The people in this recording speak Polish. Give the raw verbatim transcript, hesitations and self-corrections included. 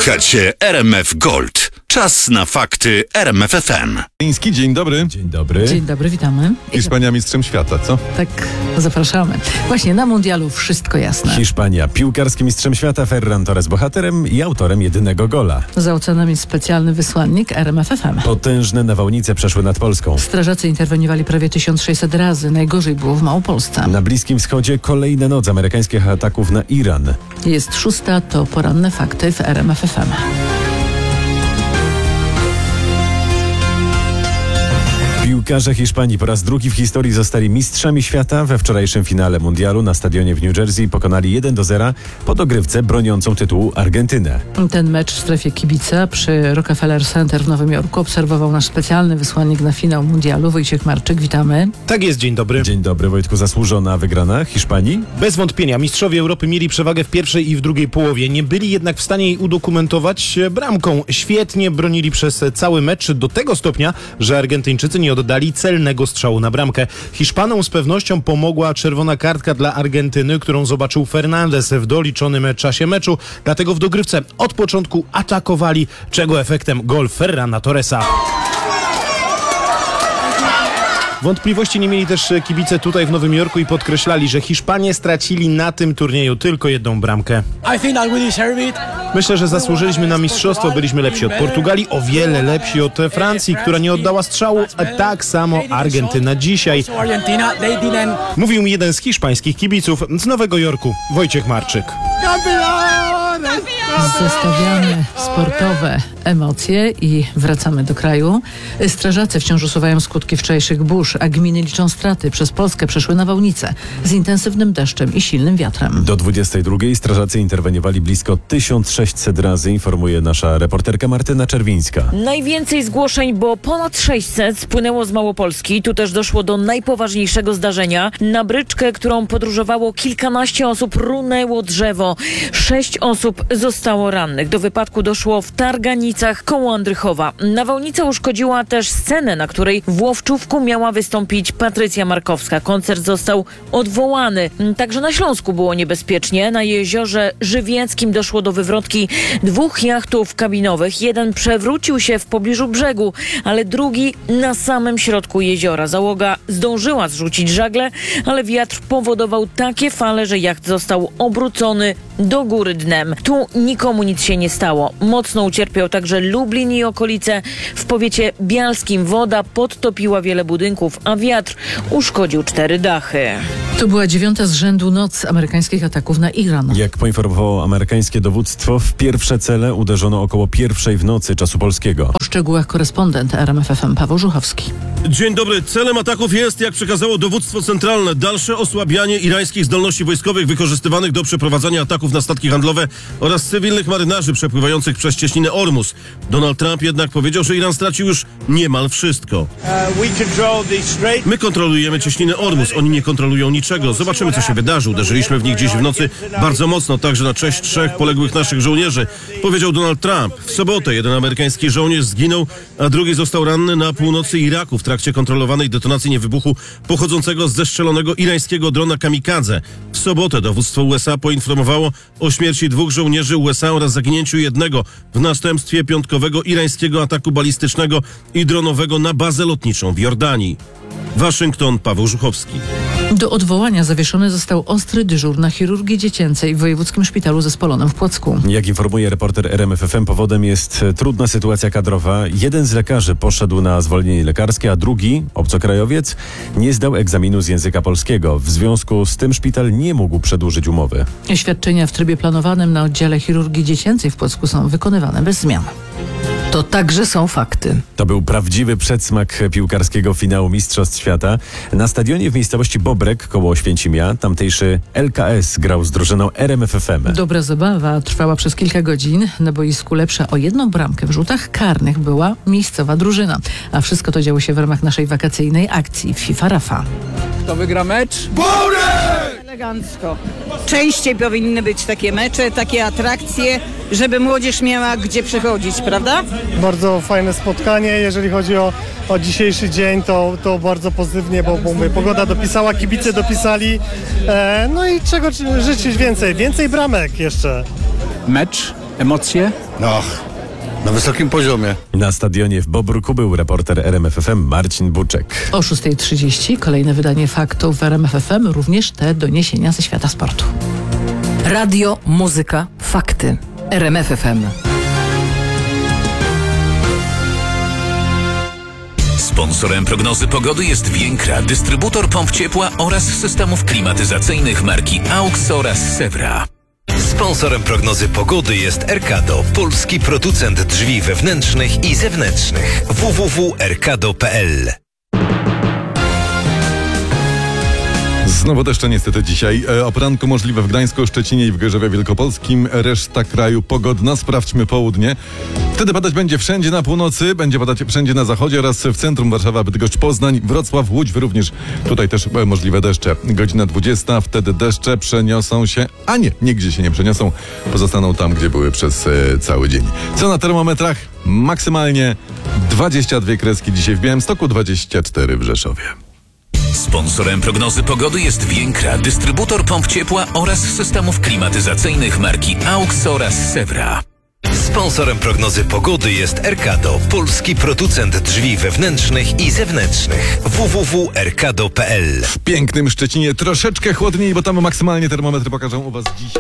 Słuchacie R M F Gold. Czas na fakty R M F F M. Dzień dobry. Dzień dobry. Dzień dobry, witamy. Hiszpania mistrzem świata, co? Tak, zapraszamy. Właśnie na mundialu wszystko jasne. Hiszpania piłkarskim mistrzem świata, Ferran Torres bohaterem i autorem jedynego gola. Za ocenami specjalny wysłannik R M F F M. Potężne nawałnice przeszły nad Polską. Strażacy interweniowali prawie tysiąc sześćset razy. Najgorzej było w Małopolsce. Na Bliskim Wschodzie kolejna noc amerykańskich ataków na Iran. Jest szósta, to poranne fakty w R M F F M. Piłkarze Hiszpanii po raz drugi w historii zostali mistrzami świata. We wczorajszym finale mundialu na stadionie w New Jersey pokonali jeden do zera po dogrywce broniącą tytułu Argentynę. Ten mecz w strefie kibica przy Rockefeller Center w Nowym Jorku obserwował nasz specjalny wysłannik na finał mundialu, Wojciech Marczyk. Witamy. Tak jest, dzień dobry. Dzień dobry, Wojtku. Zasłużona wygrana Hiszpanii? Bez wątpienia mistrzowie Europy mieli przewagę w pierwszej i w drugiej połowie. Nie byli jednak w stanie jej udokumentować bramką. Świetnie bronili przez cały mecz do tego stopnia, że Argentyńczycy nie oddali celnego strzału na bramkę. Hiszpanom z pewnością pomogła czerwona kartka dla Argentyny, którą zobaczył Fernandez w doliczonym czasie meczu. Dlatego w dogrywce od początku atakowali, czego efektem gol Ferrana Torresa. Wątpliwości nie mieli też kibice tutaj w Nowym Jorku i podkreślali, że Hiszpanie stracili na tym turnieju tylko jedną bramkę. Myślę, że zasłużyliśmy na mistrzostwo. Byliśmy lepsi od Portugalii, o wiele lepsi od Francji, która nie oddała strzału, a tak samo Argentyna dzisiaj. Mówił mi jeden z hiszpańskich kibiców z Nowego Jorku, Wojciech Marczyk. Zestawiamy sportowe emocje i wracamy do kraju. Strażacy wciąż usuwają skutki wczorajszych burz, a gminy liczą straty. Przez Polskę przeszły nawałnice z intensywnym deszczem i silnym wiatrem. Do dwudziestej drugiej strażacy interweniowali blisko tysiąc sześćset razy, informuje nasza reporterka Martyna Czerwińska. Najwięcej zgłoszeń, bo ponad sześćset spłynęło z Małopolski. Tu też doszło do najpoważniejszego zdarzenia. Na bryczkę, którą podróżowało kilkanaście osób, runęło drzewo. Sześć osób zostało rannych. Do wypadku doszło w Targanicach koło Andrychowa. Nawałnica uszkodziła też scenę, na której w Łowczówku miała wystąpić Patrycja Markowska. Koncert został odwołany. Także na Śląsku było niebezpiecznie. Na jeziorze Żywieckim doszło do wywrotki dwóch jachtów kabinowych. Jeden przewrócił się w pobliżu brzegu, ale drugi na samym środku jeziora. Załoga zdążyła zrzucić żagle, ale wiatr powodował takie fale, że jacht został obrócony do góry dnem. Tu nikomu nic się nie stało. Mocno ucierpiał także Lublin i okolice. W powiecie bialskim woda podtopiła wiele budynków, a wiatr uszkodził cztery dachy. To była dziewiąta z rzędu noc amerykańskich ataków na Iran. Jak poinformowało amerykańskie dowództwo, w pierwsze cele uderzono około pierwszej w nocy czasu polskiego. O szczegółach korespondent R M F F M Paweł Żuchowski. Dzień dobry. Celem ataków jest, jak przekazało dowództwo centralne, dalsze osłabianie irańskich zdolności wojskowych wykorzystywanych do przeprowadzania ataków na statki handlowe oraz cywilnych marynarzy przepływających przez cieśninę Ormus. Donald Trump jednak powiedział, że Iran stracił już niemal wszystko. My kontrolujemy cieśninę Ormus, oni nie kontrolują niczego. Zobaczymy, co się wydarzy. Uderzyliśmy w nich dziś w nocy bardzo mocno, także na cześć trzech poległych naszych żołnierzy, powiedział Donald Trump. W sobotę jeden amerykański żołnierz zginął, a drugi został ranny na północy Iraku w trakcie kontrolowanej detonacji niewybuchu pochodzącego z zestrzelonego irańskiego drona kamikadze. W sobotę dowództwo U S A poinformowało o śmierci dwóch żołnierzy U S A oraz zaginięciu jednego w następstwie piątkowego irańskiego ataku balistycznego i dronowego na bazę lotniczą w Jordanii. Waszyngton, Paweł Żuchowski. Do odwołania zawieszony został ostry dyżur na chirurgii dziecięcej w Wojewódzkim Szpitalu Zespolonym w Płocku. Jak informuje reporter R M F F M, powodem jest trudna sytuacja kadrowa. Jeden z lekarzy poszedł na zwolnienie lekarskie, a drugi, obcokrajowiec, nie zdał egzaminu z języka polskiego. W związku z tym szpital nie mógł przedłużyć umowy. Świadczenia w trybie planowanym na oddziale chirurgii dziecięcej w Płocku są wykonywane bez zmian. To także są fakty. To był prawdziwy przedsmak piłkarskiego finału Mistrzostw Świata. Na stadionie w miejscowości Bobrek koło Oświęcimia tamtejszy L K S grał z drużyną R M F F M. Dobra zabawa trwała przez kilka godzin. Na boisku lepsza o jedną bramkę w rzutach karnych była miejscowa drużyna. A wszystko to działo się w ramach naszej wakacyjnej akcji FIFA Rafa. Kto wygra mecz? Elegancko. Częściej powinny być takie mecze, takie atrakcje, żeby młodzież miała gdzie przychodzić, prawda? Bardzo fajne spotkanie, jeżeli chodzi o, o dzisiejszy dzień, to, to bardzo pozytywnie, bo, bo mówię, pogoda dopisała, kibice dopisali, e, no i czego życzyć więcej, więcej bramek jeszcze. Mecz Emocje? No, na wysokim poziomie. Na stadionie w Bobruku był reporter R M F F M Marcin Buczek. O szósta trzydzieści kolejne wydanie faktów w R M F F M, również te doniesienia ze świata sportu. Radio, muzyka, fakty. R M F F M. Sponsorem prognozy pogody jest Więkra, dystrybutor pomp ciepła oraz systemów klimatyzacyjnych marki AUX oraz Sewra. Sponsorem prognozy pogody jest Erkado, polski producent drzwi wewnętrznych i zewnętrznych. w w w kropka erkado kropka p l. Znowu deszcze niestety dzisiaj. E, o poranku możliwe w Gdańsku, Szczecinie i w Gorzowie Wielkopolskim. Reszta kraju pogodna. Sprawdźmy południe. Wtedy padać będzie wszędzie na północy, będzie padać wszędzie na zachodzie oraz w centrum Warszawa, Bydgoszcz, Poznań, Wrocław, Łódź również. Tutaj też e, możliwe deszcze. Godzina dwudziesta, wtedy deszcze przeniosą się, a nie, nigdzie się nie przeniosą. Pozostaną tam, gdzie były przez e, cały dzień. Co na termometrach? Maksymalnie dwadzieścia dwie kreski dzisiaj w Białymstoku, dwadzieścia cztery w Rzeszowie. Sponsorem prognozy pogody jest Więkra, dystrybutor pomp ciepła oraz systemów klimatyzacyjnych marki AUX oraz Sewra. Sponsorem prognozy pogody jest Erkado, polski producent drzwi wewnętrznych i zewnętrznych. w w w kropka erkado kropka p l. W pięknym Szczecinie troszeczkę chłodniej, bo tam maksymalnie termometry pokażą u was dzisiaj.